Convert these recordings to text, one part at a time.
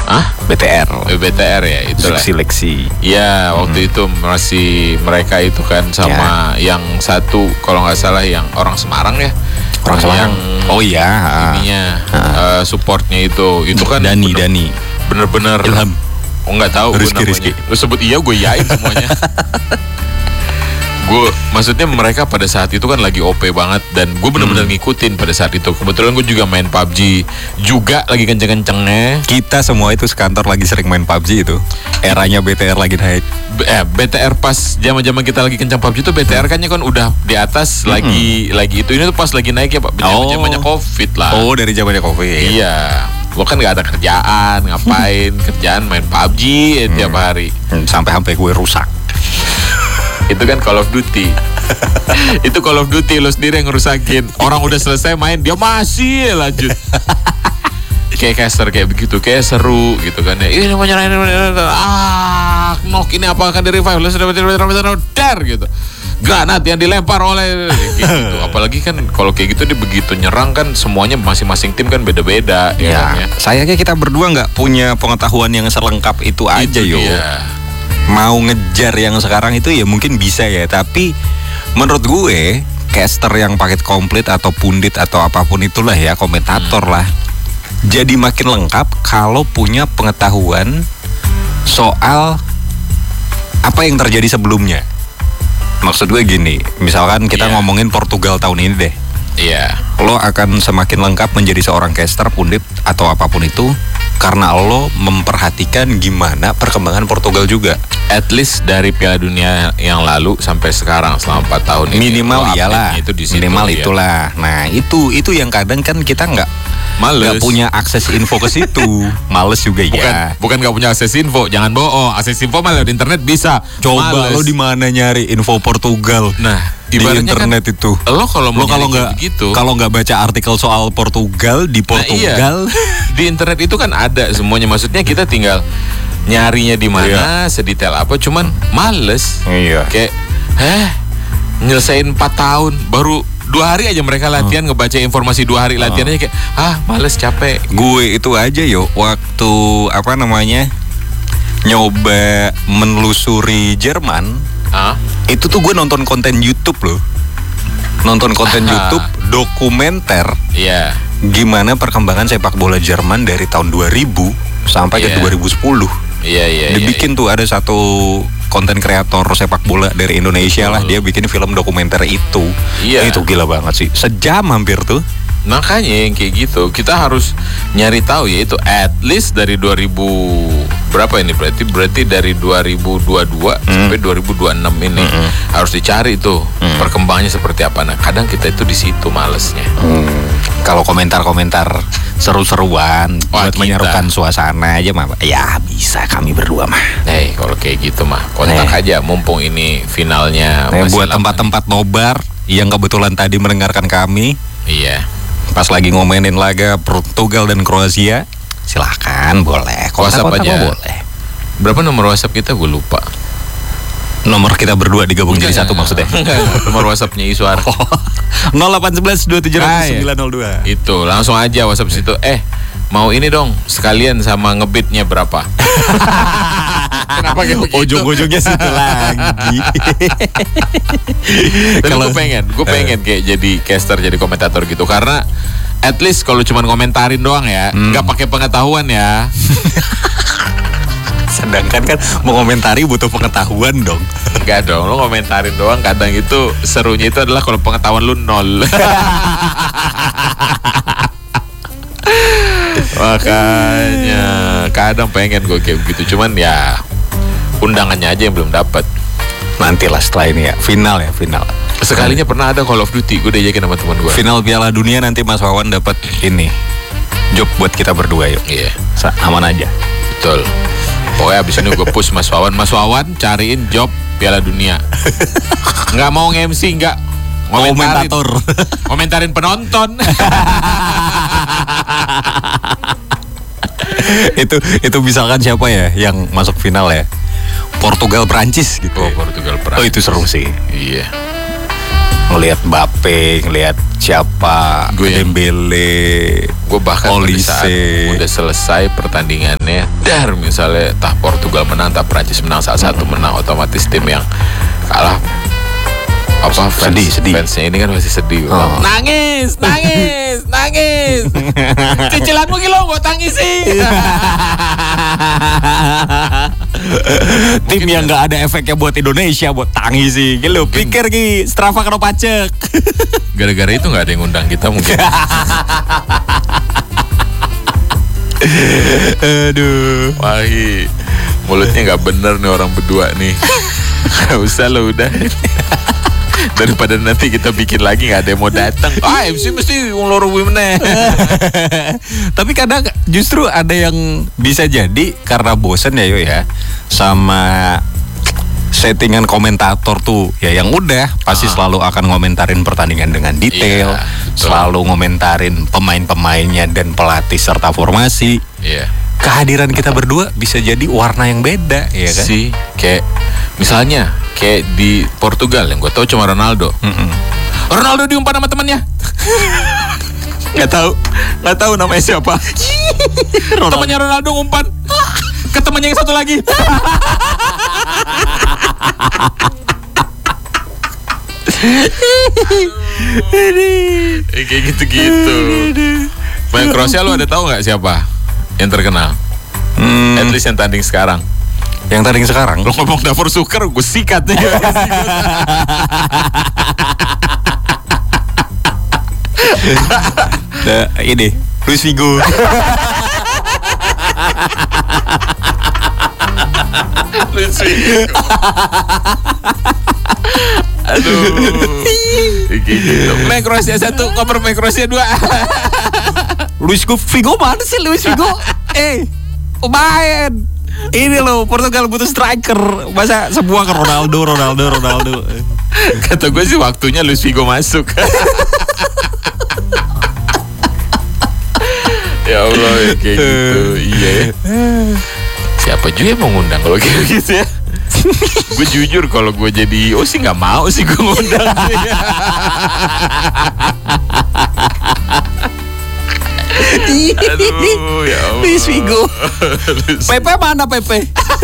BTR. BTR ya, itulah. Seleksi. Ya, waktu itu masih mereka itu kan sama yang satu kalau nggak salah yang orang Semarang ya. Orang Semarang. Oh iya. Ininya supportnya itu kan Dani. Bener-bener. Ilham. Oh nggak tahu gue namanya. Lu sebut iya, gue iyain semuanya. Gue maksudnya mereka pada saat itu kan lagi OP banget dan gue benar-benar ngikutin pada saat itu. Kebetulan gue juga main PUBG juga lagi kenceng-kencengnya. Kita semua itu sekantor lagi sering main PUBG itu. Eranya BTR lagi naik. BTR pas zaman-zaman kita lagi kencang PUBG itu BTR kan udah di atas lagi itu. Ini tuh pas lagi naik ya Pak. Zamannya Covid lah. Oh, dari zamannya Covid. Iya. Gue kan gak ada kerjaan, ngapain? Kerjaan main PUBG tiap hari. Sampai gue rusak. Itu kan Call of Duty. Itu Call of Duty lo sendiri yang ngerusakin. Orang udah selesai main, dia masih lanjut. Kayak caster kayak begitu, kayak seru gitu kan ya. Ini mau nyerahin, knock ini apa akan di revive? Lo sudah dar gitu. Granat yang dilempar oleh gitu. Apalagi kan kalau kayak gitu dia begitu nyerang kan semuanya masing-masing tim kan beda-beda. Ya. Sayangnya kita berdua nggak punya pengetahuan yang selengkap itu aja yo. Mau ngejar yang sekarang itu ya mungkin bisa ya, tapi menurut gue caster yang paket komplit atau pundit atau apapun itulah ya, komentator lah, jadi makin lengkap kalau punya pengetahuan soal apa yang terjadi sebelumnya. Maksud gue gini, misalkan kita ngomongin Portugal tahun ini deh. Lo akan semakin lengkap menjadi seorang caster, pundit atau apapun itu karena lo memperhatikan gimana perkembangan Portugal juga. At least dari Piala Dunia yang lalu sampai sekarang selama 4 tahun ini. Minimal iyalah, itu di situ, minimal itulah. Nah itu yang kadang kan kita nggak punya akses info ke situ. Males juga ya. Bukan nggak punya akses info, jangan bohong. Akses info malah di internet bisa. Coba lo di mana nyari info Portugal? Nah, di internet kan, itu. Lo kalau nggak baca artikel soal Portugal di Portugal, di internet itu kan ada semuanya. Maksudnya kita tinggal nyarinya di mana, sedetail apa. Cuman males. Kayak nyelesain 4 tahun baru 2 hari aja mereka latihan, ngebaca informasi 2 hari latihannya kayak males, capek. Gue itu aja waktu nyoba menelusuri Jerman, itu tuh gue nonton konten YouTube loh. Nonton konten YouTube dokumenter gimana perkembangan sepak bola Jerman dari tahun 2000 sampai ke 2010. Dibikin tuh ada satu konten kreator sepak bola dari Indonesia lah, dia bikin film dokumenter itu. Itu gila banget sih, sejam hampir tuh. Makanya yang kayak gitu kita harus nyari tahu ya, itu at least dari 2000 berapa ini berarti dari 2022 sampai 2026 ini harus dicari tuh perkembangannya seperti apa. Nah kadang kita itu di situ malesnya. Kalau komentar-komentar seru-seruan buat menyerukan suasana aja mah ya bisa kami berdua mah. Kalau kayak gitu mah kontak aja mumpung ini finalnya. Buat tempat-tempat nobar yang kebetulan tadi mendengarkan kami. Pas lagi ngomenin laga Portugal dan Kroasia, silahkan boleh. WhatsApp aja. Boleh. Berapa nomor WhatsApp kita? Gue lupa. Nomor kita berdua digabung jadi satu maksudnya. Nomor WhatsAppnya Iswar. 0811 27 902. Itu langsung aja WhatsApp situ. Mau ini dong sekalian sama ngebitnya berapa? Kenapa kayak begitu? Ujung-ujungnya situ lagi. Kalau gue pengen kayak jadi caster, jadi komentator gitu, karena at least kalau cuma komentarin doang ya, nggak pakai pengetahuan ya. Sedangkan kan mengomentari butuh pengetahuan dong. Enggak dong, lo komentarin doang kadang itu serunya itu adalah kalau pengetahuan lu 0. Makanya kadang pengen gue kayak begitu, cuman ya undangannya aja yang belum dapat. Nantilah setelah ini ya, final. Sekalinya pernah ada Call of Duty, gue diajakin sama teman gue. Final Piala Dunia nanti Mas Wawan dapat ini job buat kita berdua yuk. Aman aja. Betul. Pokoknya abis ini gue push Mas Wawan cariin job Piala Dunia. Nggak mau nge-MC, nggak komentator. Komentarin penonton. itu misalkan siapa ya yang masuk final ya? Portugal Prancis gitu. Portugal Prancis. Itu seru sih. Iya. ngelihat Mbappe, ngelihat siapa, Dembele, gue bahkan pada saat udah selesai pertandingannya, misalnya tah Portugal menang, tah Prancis menang, salah satu menang, otomatis tim yang kalah sedih. Fansnya ini kan masih sedih. Nangis. Cicilanmu gila gue tangisin. Tim yang nggak ada efeknya buat Indonesia, buat tangis sih. Gila, pikir Ki, Strava kena pacek. Gara-gara itu nggak ada yang ngundang kita mungkin. Aduh, Wahi, mulutnya nggak bener nih orang berdua nih. Gak usah lo udah. Daripada nanti kita bikin lagi nggak ada yang mau datang. MC mesti ngulur women. Tapi kadang justru ada yang bisa jadi karena bosen ya yo ya sama settingan komentator tuh ya, yang udah pasti selalu akan ngomentarin pertandingan dengan detail, selalu ngomentarin pemain-pemainnya dan pelatih serta formasi. Kehadiran kita berdua bisa jadi warna yang beda, ya kan? Sih, kayak misalnya kayak di Portugal yang gue tahu cuma Ronaldo. Ronaldo diumpan sama temannya. Nggak tahu namanya siapa. Temannya Ronaldo umpan ke temannya yang satu lagi. Kayak gitu-gitu. Main Kroasia lu ada tahu nggak siapa yang terkenal? At least yang tanding sekarang. Yang tanding sekarang? Lo ngomong Davor Suker, gue sikat nih. Ini Luis Figo. Luis Figo. Aduh. Gitu. Main Kroasia 1, cover main Kroasia 2. Luis Figo mana sih Luis Figo? Pemain. Ini loh, Portugal butuh striker. Masa semua ke Ronaldo. Kata gue sih waktunya Luis Figo masuk. Ya Allah, ya kayak gitu. Iya. Siapa juga yang mau ngundang kalau kayak gitu ya? Gue jujur kalau gue jadi sih nggak mau sih gue ngundang sih. Aduh, ya Allah. Luis Figo. Pepe mana Pepe?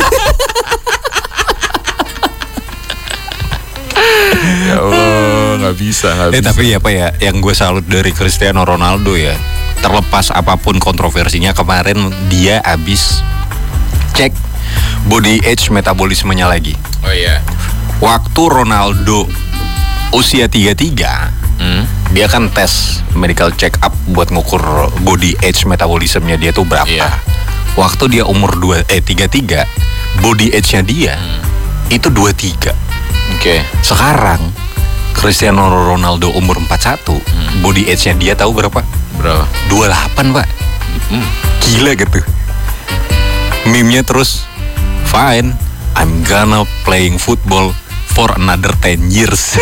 Ya Allah, nggak bisa. Tapi apa ya, yang gue salut dari Cristiano Ronaldo ya, terlepas apapun kontroversinya, kemarin dia habis cek body age metabolismenya lagi. Oh iya. Waktu Ronaldo usia 33, dia kan tes medical check up buat ngukur body age metabolismenya dia tuh berapa. Waktu dia umur 33, body age-nya dia itu 23. Sekarang Cristiano Ronaldo umur 41, body age-nya dia tahu berapa? 28, Pak. Gila gitu. Meme-nya terus, fine, I'm gonna playing football for another 10 years.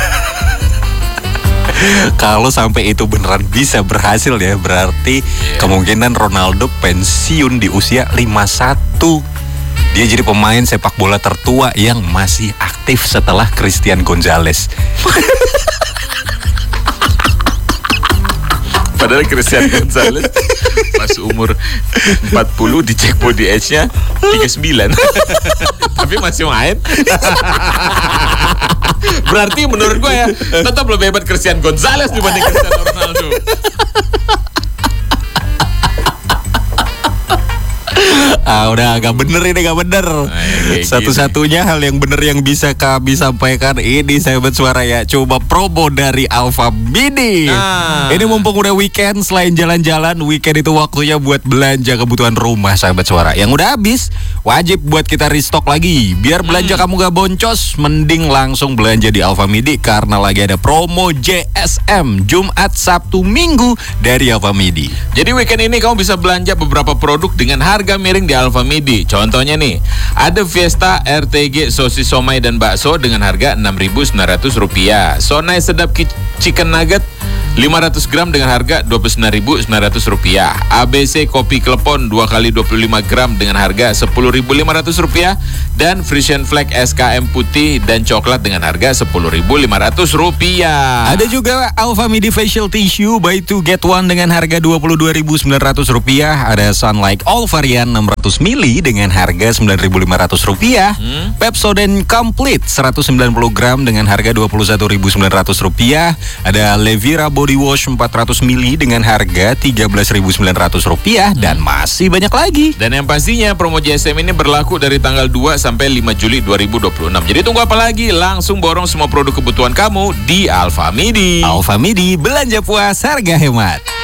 Kalau sampai itu beneran bisa berhasil ya, berarti kemungkinan Ronaldo pensiun di usia 51. Dia jadi pemain sepak bola tertua yang masih aktif setelah Christian Gonzalez. Padahal Christian Gonzalez pas umur 40 dicek body age-nya 39. Tapi masih main. Berarti menurut gue ya tetap lebih hebat Christian Gonzalez dibanding Cristiano Ronaldo. Udah gak bener ini, gak bener. Satu-satunya hal yang bener yang bisa kami sampaikan ini, sahabat suara ya, coba promo dari Alpha Midi. Ini mumpung udah weekend, selain jalan-jalan, weekend itu waktunya buat belanja kebutuhan rumah, sahabat suara. Yang udah habis, wajib buat kita restock lagi. Biar belanja kamu gak boncos, mending langsung belanja di Alpha Midi, karena lagi ada promo JSM Jumat, Sabtu, Minggu dari Alpha Midi. Jadi weekend ini kamu bisa belanja beberapa produk dengan harga miring di Alpha Midi. Contohnya nih, ada Fiesta RTG sosis somai dan bakso dengan harga Rp6.900. Sonai sedap chicken nugget 500 gram dengan harga Rp29.900. ABC kopi klepon 2 kali 25 gram dengan harga Rp10.500. Dan Frisian Flag SKM putih dan coklat dengan harga Rp10.500. Ada juga Alpha Midi Facial Tissue buy 2 get 1 dengan harga Rp22.900. Ada Sunlight All varian 600 ml dengan harga Rp9.500. Pepsodent Complete 190 gram dengan harga Rp21.900. Ada Levira Body Wash 400 ml dengan harga Rp13.900. Dan masih banyak lagi. Dan yang pastinya promo JSM ini berlaku dari tanggal 2 sampai 5 Juli 2026. Jadi tunggu apa lagi? Langsung borong semua produk kebutuhan kamu di Alpha Midi. Alpha Midi, belanja puas harga hemat.